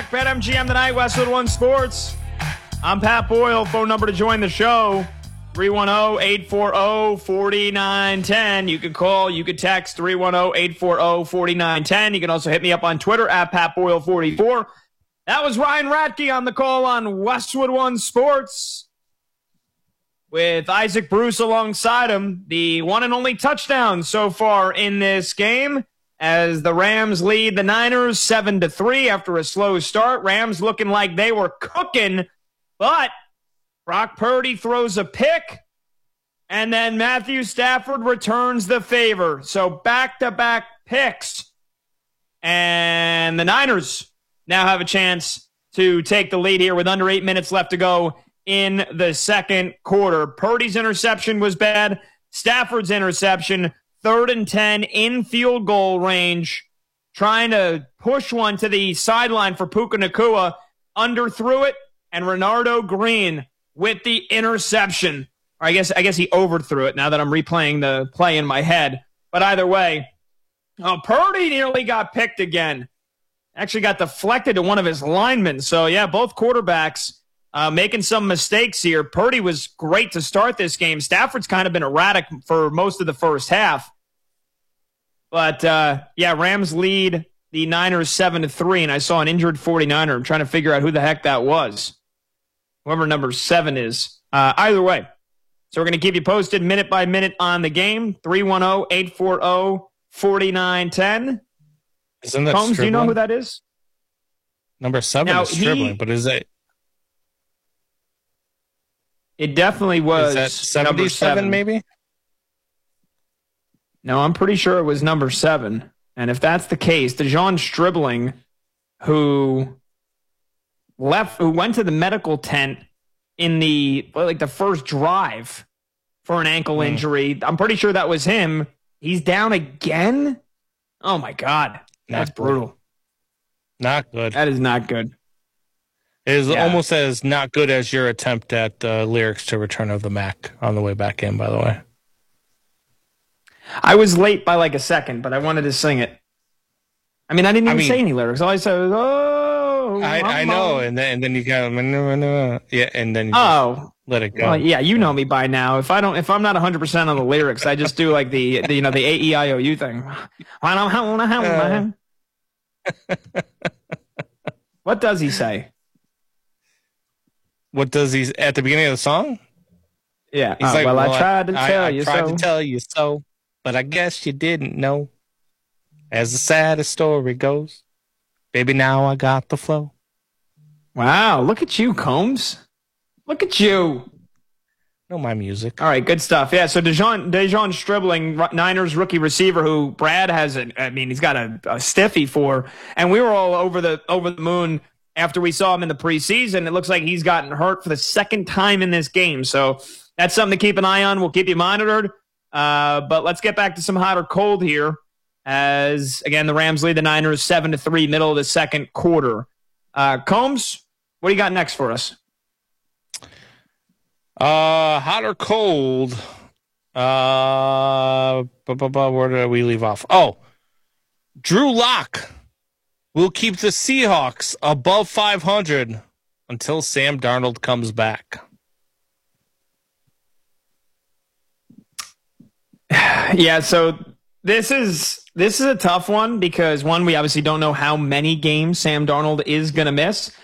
back. BetMGM tonight, Westwood One Sports. I'm Pat Boyle. Phone number to join the show, 310-840-4910. You could call, you could text, 310-840-4910. You can also hit me up on Twitter, at PatBoyle44. That was Ryan Ratke on the call on Westwood One Sports, with Isaac Bruce alongside him. The one and only touchdown so far in this game, as the Rams lead the Niners 7-3 after a slow start. Rams looking like they were cooking, but Brock Purdy throws a pick, and then Matthew Stafford returns the favor. So back-to-back picks, and the Niners now have a chance to take the lead here with under 8 minutes left to go in the second quarter. Purdy's interception was bad. Stafford's interception, 3rd and 10 in field goal range, trying to push one to the sideline for Puka Nacua, underthrew it, and Renardo Green with the interception. Or I guess he overthrew it now that I'm replaying the play in my head. But either way, Purdy nearly got picked again. Actually got deflected to one of his linemen. So, yeah, both quarterbacks making some mistakes here. Purdy was great to start this game. Stafford's kind of been erratic for most of the first half. But, Rams lead the Niners 7-3, and I saw an injured 49er. I'm trying to figure out who the heck that was. Whoever number 7 is. Either way. So we're going to keep you posted minute by minute on the game. 310-840-4910. Isn't that Holmes, Stribling? do you know who that is? Number 7 is Stribling, but is it? It definitely was. Is that number 77 maybe? No, I'm pretty sure it was number 7. And if that's the case, DeJon Stribling, who went to the medical tent in the first drive for an ankle injury. I'm pretty sure that was him. He's down again? Oh my God. That's brutal. Not good. That is not good. It is almost as not good as your attempt at lyrics to Return of the Mac on the way back in, by the way. I was late by like a second, but I wanted to sing it. I mean, I didn't even say any lyrics. All I said was, oh. I know, and then you got and then you just let it go. Well, yeah, you know me by now. If I'm not 100% on the lyrics, I just do like the AEIOU thing. What does he say? What does he at the beginning of the song? Yeah. He's like, I tried to tell you so. I tried to tell you so, but I guess you didn't know. As the saddest story goes, baby, now I got the flow. Wow, look at you, Combs. Look at you. Know my music. All right, good stuff. Yeah, so DeJon Stribling, Niners rookie receiver, who Brad has he's got a stiffy for, and we were all over the moon after we saw him in the preseason. It looks like he's gotten hurt for the second time in this game, so that's something to keep an eye on. We'll keep you monitored. But let's get back to some hot or cold here, as again the Rams lead the Niners 7-3, middle of the second quarter. Combs, what do you got next for us? Hot or cold? Where did we leave off? Oh, Drew Lock will keep the Seahawks above 500 until Sam Darnold comes back. Yeah, so this is a tough one because, one, we obviously don't know how many games Sam Darnold is going to miss.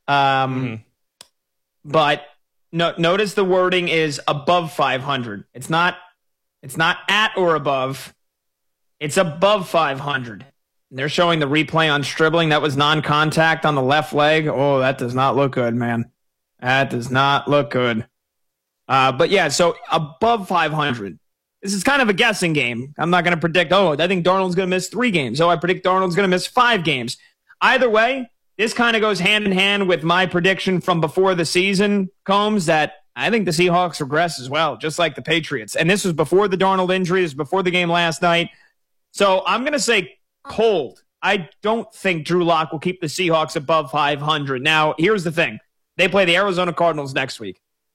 But notice the wording is above 500. It's not at or above. It's above 500. They're showing the replay on Stribling. That was non-contact on the left leg. Oh, that does not look good, man. That does not look good. But yeah, so above 500. This is kind of a guessing game. I'm not going to predict, I think Darnold's going to miss 3 games. I predict Darnold's going to miss 5 games. Either way, this kind of goes hand in hand with my prediction from before the season, Combs, that I think the Seahawks regress as well, just like the Patriots. And this was before the Darnold injury. This was before the game last night. So I'm going to say cold. I don't think Drew Lock will keep the Seahawks above 500. Now, here's the thing. They play the Arizona Cardinals next week.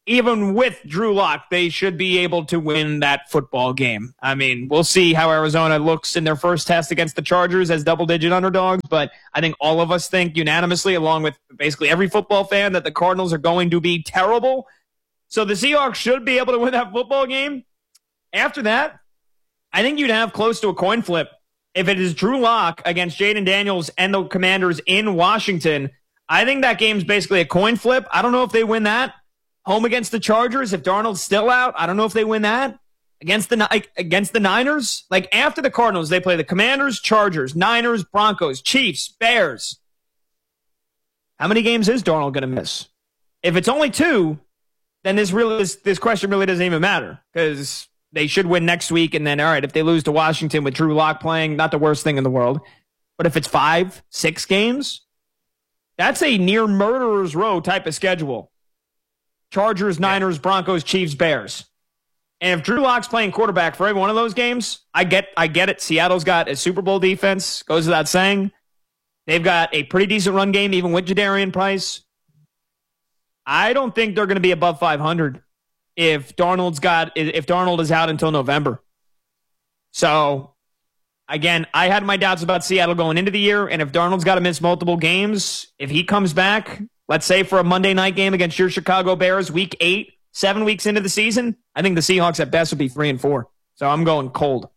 even with Drew Lock, they should be able to win that football game. I mean, we'll see how Arizona looks in their first test against the Chargers as double-digit underdogs, but I think all of us think unanimously, along with basically every football fan, that the Cardinals are going to be terrible. So the Seahawks should be able to win that football game. After that, I think you'd have close to a coin flip. If it is Drew Lock against Jaden Daniels and the Commanders in Washington, I think that game's basically a coin flip. I don't know if they win that. Home against the Chargers, if Darnold's still out, I don't know if they win that. Against the Niners, like after the Cardinals, they play the Commanders, Chargers, Niners, Broncos, Chiefs, Bears. How many games is Darnold going to miss? If it's only 2, then this question really doesn't even matter, because they should win next week. And then, all right, if they lose to Washington with Drew Lock playing, not the worst thing in the world. But if it's 5, 6 games, that's a near murderer's row type of schedule. Chargers, Niners, Broncos, Chiefs, Bears. And if Drew Lock's playing quarterback for every one of those games, I get it. Seattle's got a Super Bowl defense, goes without saying. They've got a pretty decent run game, even with Jadarian Price. I don't think they're going to be above 500 if Darnold is out until November. So, again, I had my doubts about Seattle going into the year, and if Darnold's got to miss multiple games, if he comes back, let's say for a Monday night game against your Chicago Bears, week 8, 7 weeks into the season, I think the Seahawks at best would be 3-4. So I'm going cold.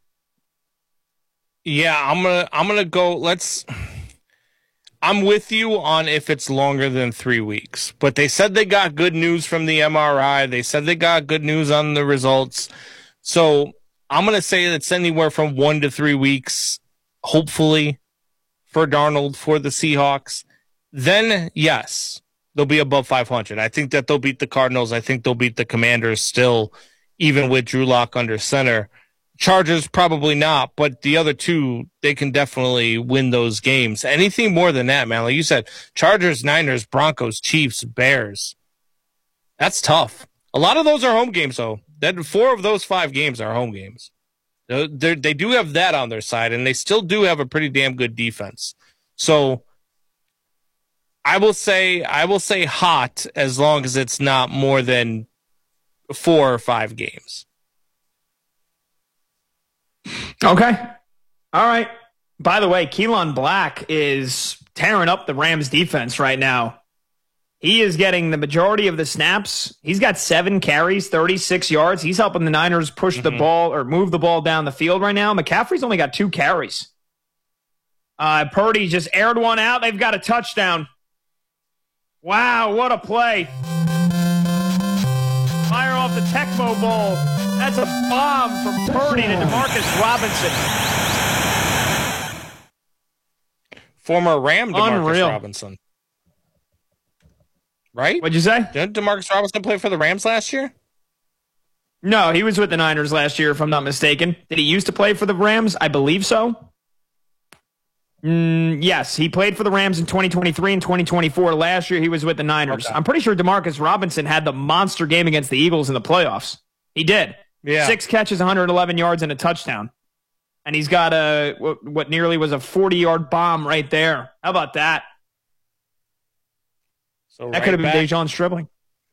Yeah, I'm gonna go. I'm with you on if it's longer than 3 weeks, but they said they got good news from the MRI. They said they got good news on the results. So I'm going to say it's anywhere from 1 to 3 weeks, hopefully, for Darnold, for the Seahawks. Then, yes, they'll be above 500. I think that they'll beat the Cardinals. I think they'll beat the Commanders still, even with Drew Lock under center. Chargers, probably not, but the other 2, they can definitely win those games. Anything more than that, man, like you said, Chargers, Niners, Broncos, Chiefs, Bears. That's tough. A lot of those are home games, though. 4 of those 5 games are home games. They do have that on their side, and they still do have a pretty damn good defense. So I will say hot as long as it's not more than 4 or 5 games. Okay. All right. By the way, Keelan Black is tearing up the Rams defense right now. He is getting the majority of the snaps. He's got 7 carries, 36 yards. He's helping the Niners push the ball or move the ball down the field right now. McCaffrey's only got 2 carries. Purdy just aired one out. They've got a touchdown. Wow, what a play. Fire off the Tecmo Bowl. That's a bomb from Purdy to Demarcus Robinson. Former Ram Demarcus Unreal. Robinson. Right? What'd you say? Didn't Demarcus Robinson play for the Rams last year? No, he was with the Niners last year, if I'm not mistaken. Did he used to play for the Rams? I believe so. Yes, he played for the Rams in 2023 and 2024. Last year, he was with the Niners. Okay. I'm pretty sure Demarcus Robinson had the monster game against the Eagles in the playoffs. He did. Yeah. 6 catches, 111 yards, and a touchdown. And he's got what nearly was a 40-yard bomb right there. How about that? So that could have been Dejon Stribling.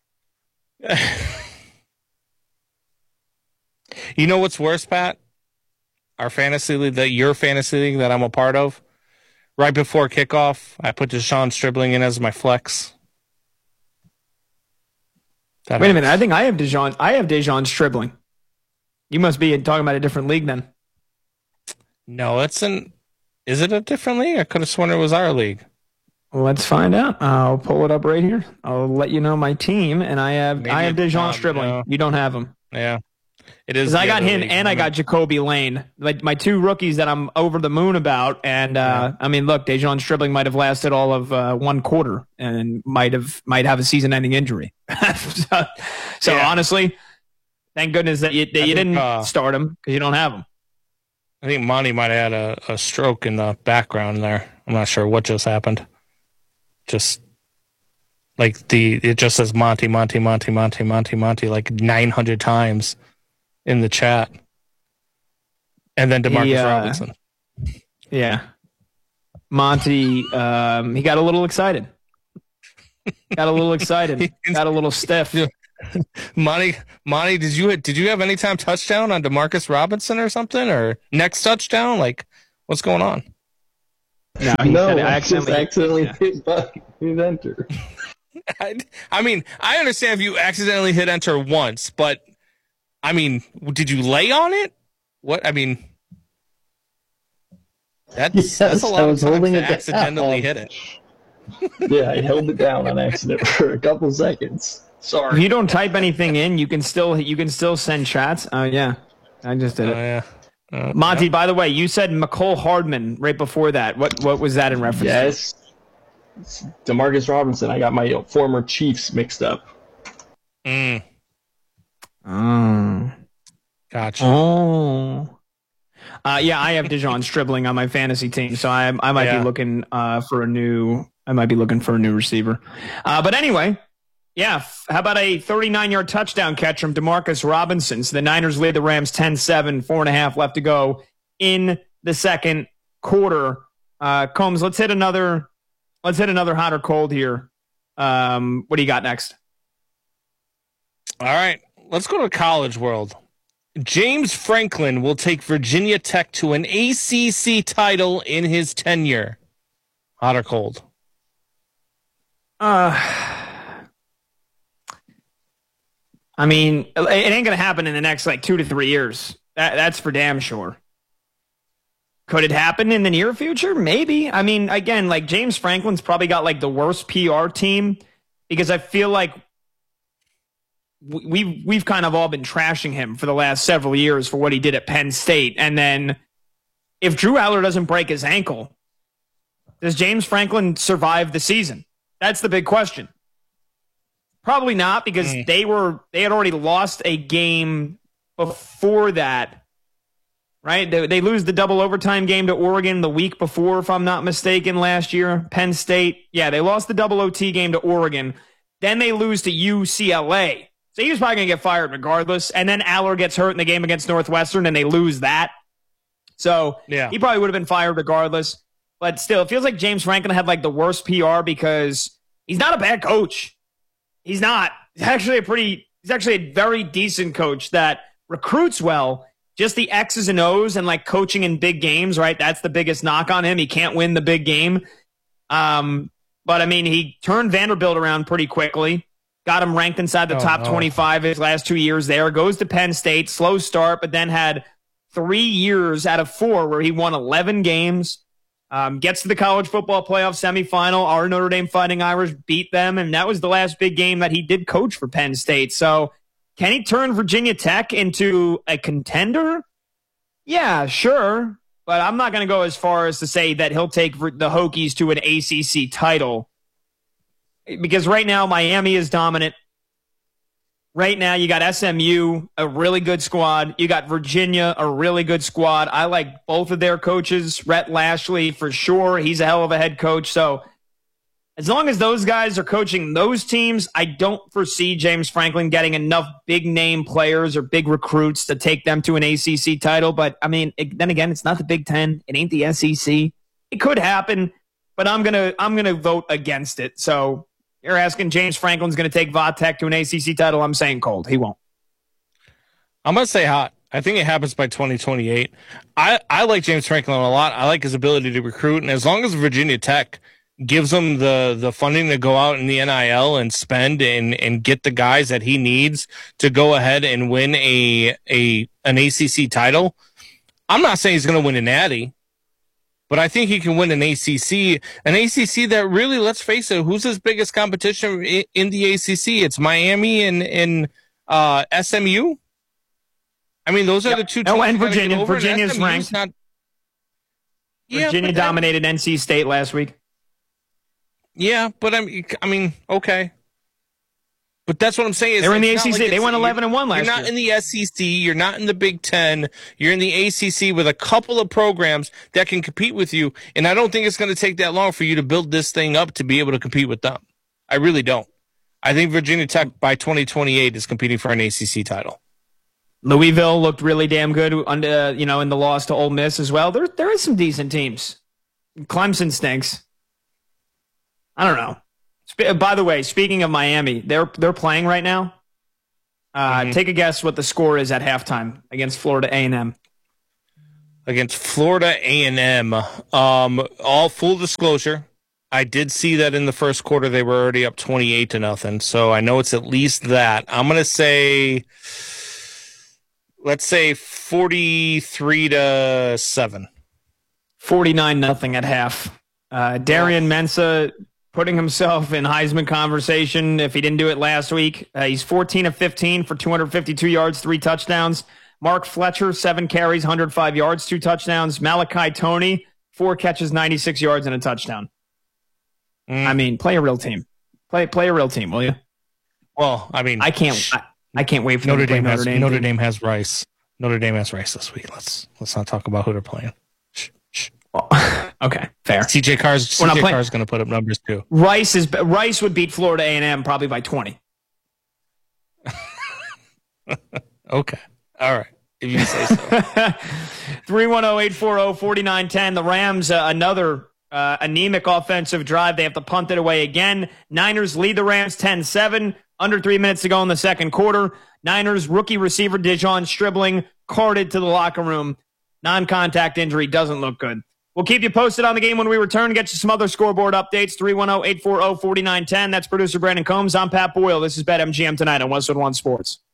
You know what's worse, Pat? Our fantasy league, your fantasy league that I'm a part of. Right before kickoff, I put Dejon Stribling in as my flex. Wait a minute, I think I have Dejon Stribling. You must be talking about a different league then. No, is it a different league? I could have sworn it was our league. Let's find out. I'll pull it up right here. I'll let you know my team, and I have Dejon Stribling. No. You don't have him. Yeah. It is. Because I got him and I got Jacoby Lane, like my 2 rookies that I'm over the moon about. And I mean, look, Dejon Stribling might have lasted all of 1 quarter and might have a season-ending injury. so honestly, thank goodness that you didn't start him because you don't have him. I think Monty might have had a stroke in the background there. I'm not sure what just happened. Just like it just says Monty like 900 times in the chat. And then Demarcus Robinson. Yeah. Monty, he got a little excited. Got a little stiff. Monty, did you have any time touchdown on Demarcus Robinson or something, or next touchdown? Like, what's going on? No, he said I accidentally hit enter. I mean, I understand if you accidentally hit enter once, but I mean, did you lay on it? What I mean, that's a lot of times to accidentally hit it. Yeah, I held it down on accident for a couple seconds. Sorry. If you don't type anything in, you can still send chats. Oh yeah, I just did it. Yeah. Monty, by the way, you said McCole Hardman right before that. What was that in reference to? Yes. It's Demarcus Robinson. I got my former Chiefs mixed up. Gotcha. Oh. Yeah, I have Dejon Stribling on my fantasy team, so I might be looking for a new receiver. But anyway, yeah, how about a 39-yard touchdown catch from Demarcus Robinson? So the Niners lead the Rams 10-7, 4.5 left to go in the second quarter. Combs, let's hit another hot or cold here. What do you got next? All right, let's go to College World. James Franklin will take Virginia Tech to an ACC title in his tenure. Hot or cold? I mean, it ain't going to happen in the next 2 to 3 years. That's for damn sure. Could it happen in the near future? Maybe. I mean, again, James Franklin's probably got the worst PR team because I feel like we've kind of all been trashing him for the last several years for what he did at Penn State. And then if Drew Aller doesn't break his ankle, does James Franklin survive the season? That's the big question. Probably not, because they had already lost a game before that, right? They lose the double overtime game to Oregon the week before, if I'm not mistaken, last year. Penn State, yeah, they lost the double OT game to Oregon. Then they lose to UCLA. So he was probably going to get fired regardless. And then Aller gets hurt in the game against Northwestern, and they lose that. So he probably would have been fired regardless. But still, it feels like James Franklin had the worst PR because he's not a bad coach. He's not. He's actually a very decent coach that recruits well. Just the X's and O's and coaching in big games, right? That's the biggest knock on him. He can't win the big game. But I mean, he turned Vanderbilt around pretty quickly. Got him ranked inside the top 25 his last 2 years there. Goes to Penn State, slow start, but then had 3 years out of 4 where he won 11 games. Gets to the college football playoff semifinal. Our Notre Dame Fighting Irish beat them, and that was the last big game that he did coach for Penn State. So can he turn Virginia Tech into a contender? Yeah, sure. But I'm not going to go as far as to say that he'll take the Hokies to an ACC title. Because right now, Miami is dominant. Right now, you got SMU, a really good squad. You got Virginia, a really good squad. I like both of their coaches. Rhett Lashley, for sure. He's a hell of a head coach. So as long as those guys are coaching those teams, I don't foresee James Franklin getting enough big-name players or big recruits to take them to an ACC title. But, I mean, then again, it's not the Big Ten. It ain't the SEC. It could happen, but I'm gonna vote against it. So you're asking James Franklin's going to take Vatech to an ACC title. I'm saying cold. He won't. I'm going to say hot. I think it happens by 2028. I like James Franklin a lot. I like his ability to recruit. And as long as Virginia Tech gives him the funding to go out in the NIL and spend and get the guys that he needs to go ahead and win an ACC title, I'm not saying he's going to win a natty. But I think he can win an ACC that really, let's face it, who's his biggest competition in the ACC? It's Miami and SMU. I mean, those are the two teams. Oh, and Virginia. Virginia's ranked. Virginia dominated NC State last week. Yeah, but I mean, okay. But that's what I'm saying. They were in the ACC. They won 11-1 last year. You're not in the SEC. You're not in the Big Ten. You're in the ACC with a couple of programs that can compete with you. And I don't think it's going to take that long for you to build this thing up to be able to compete with them. I really don't. I think Virginia Tech by 2028 is competing for an ACC title. Louisville looked really damn good in the loss to Ole Miss as well. There is some decent teams. Clemson stinks. I don't know. By the way, speaking of Miami, they're playing right now. Take a guess what the score is at halftime against Florida A&M. Against Florida A&M. All full disclosure, I did see that in the first quarter they were already up 28-0, so I know it's at least that. I'm going to say, let's say 43-7. 49-0 at half. Darian Mensah putting himself in Heisman conversation if he didn't do it last week. He's 14 of 15 for 252 yards, 3 touchdowns. Mark Fletcher, 7 carries, 105 yards, 2 touchdowns. Malachi Toney, 4 catches, 96 yards, and a touchdown. I mean, play a real team. Play a real team, will you? Well, I mean, I can't wait for Notre Dame. Notre Dame has Rice. Notre Dame has Rice this week. Let's not talk about who they're playing. Well, okay, fair. CJ Carr's going to put up numbers too. Rice would beat Florida A&M probably by 20. Okay. All right. If you say so. 310-840-4910. The Rams, another anemic offensive drive. They have to punt it away again. Niners lead the Rams 10-7. Under 3 minutes to go in the second quarter. Niners rookie receiver Dejon Stribling carted to the locker room. Non-contact injury doesn't look good. We'll keep you posted on the game when we return. Get you some other scoreboard updates. 310-840-4910. That's producer Brandon Combs. I'm Pat Boyle. This is BetMGM tonight on Westwood One Sports.